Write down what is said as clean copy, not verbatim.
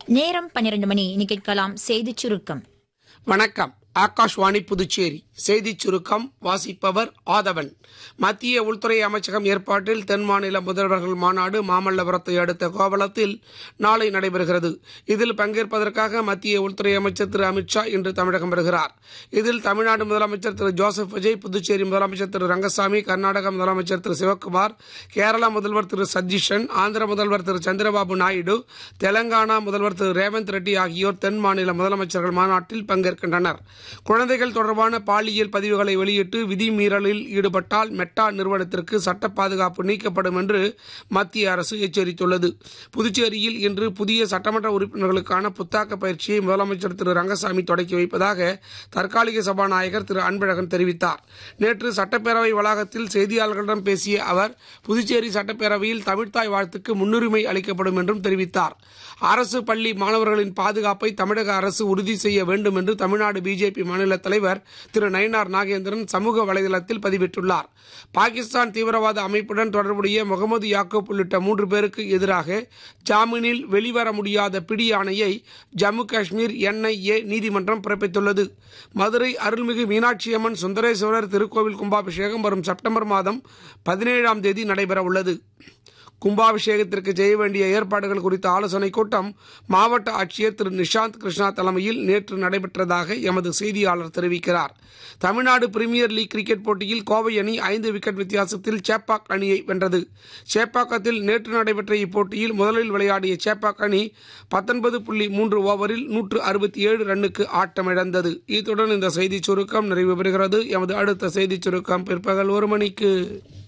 நேரம் 12 மணி. இனி கேட்கலாம் செய்திச் சுருக்கம். வணக்கம். ஆகாஷ்வாணி புதுச்சேரி செய்திச் சுருக்கம் வாசிப்பவர் ஆதவன். மத்திய உள்துறை அமைச்சகம் ஏற்பாட்டில் தென் மாநில முதல்வர்கள் மாநாடு மாமல்லபுரத்தை அடுத்த கோவளத்தில் நாளை நடைபெறுகிறது. இதில் பங்கேற்பதற்காக மத்திய உள்துறை அமைச்சர் திரு அமித்ஷா இன்று தமிழகம் வருகிறார். இதில் தமிழ்நாடு முதலமைச்சர் திரு ஜோசப் விஜய், புதுச்சேரி முதலமைச்சர் திரு ரங்கசாமி, கர்நாடக முதலமைச்சர் திரு சிவக்குமார், கேரளா முதல்வர் திரு சதீஷன், ஆந்திர முதல்வர் திரு சந்திரபாபு நாயுடு, தெலங்கானா முதல்வர் திரு ரேவந்த் ரெட்டி ஆகியோர் தென் மாநில முதலமைச்சர்கள் மாநாட்டில் பங்கேற்கின்றனர். குழந்தைகள் தொடர்பான பாலியல் பதிவுகளை வெளியிட்டு விதிமீறலில் ஈடுபட்டால் மெட்டா நிறுவனத்திற்கு சட்ட பாதுகாப்பு நீக்கப்படும் என்று மத்திய அரசு எச்சரித்துள்ளது. புதுச்சேரியில் இன்று புதிய சட்டமன்ற உறுப்பினர்களுக்கான புத்தாக்க பயிற்சியை முதலமைச்சர் திரு ரங்கசாமி தொடக்கி வைப்பதாக தற்காலிக சபாநாயகர் திரு அன்பழகன் தெரிவித்தார். நேற்று சட்டப்பேரவை வளாகத்தில் செய்தியாளர்களிடம் பேசிய அவர், புதுச்சேரி சட்டப்பேரவையில் தமிழ்த்தாய் வாழ்த்துக்கு முன்னுரிமை அளிக்கப்படும் என்றும் தெரிவித்தார். அரசு பள்ளி மாணவர்களின் பாதுகாப்பை தமிழக அரசு உறுதி செய்ய வேண்டும் என்று தமிழ்நாடு பிஜேபி மாநில தலைவர் திரு நயினார் நாகேந்திரன் சமூக வலைதளத்தில் பதிவிட்டுள்ளார். பாகிஸ்தான் தீவிரவாத அமைப்புடன் தொடர்புடைய முகமது யாக்கூப் உள்ளிட்ட 3 பேருக்கு எதிராக ஜாமீனில் வெளிவர முடியாத பிடி ஆணையை ஜம்மு காஷ்மீர் NIA நீதிமன்றம் பிறப்பித்துள்ளது. மதுரை அருள்மிகு மீனாட்சியம்மன் சுந்தரேஸ்வரர் திருக்கோவில் கும்பாபிஷேகம் வரும் செப்டம்பர் மாதம் 17ஆம் தேதி நடைபெற உள்ளது. கும்பாபிஷேகத்திற்கு செய்ய வேண்டிய ஏற்பாடுகள் குறித்த ஆலோசனைக் கூட்டம் மாவட்ட ஆட்சியர் திரு நிஷாந்த் கிருஷ்ணா தலைமையில் நேற்று நடைபெற்றதாக எமது செய்தியாளர் தெரிவிக்கிறார். தமிழ்நாடு பிரீமியர் லீக் கிரிக்கெட் போட்டியில் கோவை அணி 5 விக்கெட் வித்தியாசத்தில் சேப்பாக் அணியை வென்றது. சேப்பாக்கத்தில் நேற்று நடைபெற்ற இப்போட்டியில் முதலில் விளையாடிய சேப்பாக் அணி 19.3 ஓவரில் 167 ரன்னுக்கு ஆட்டமிழந்தது. இத்துடன் இந்த செய்திச் சுருக்கம் நிறைவு பெறுகிறது. எமது அடுத்த செய்திச் சுருக்கம் பிற்பகல் 1 மணிக்கு.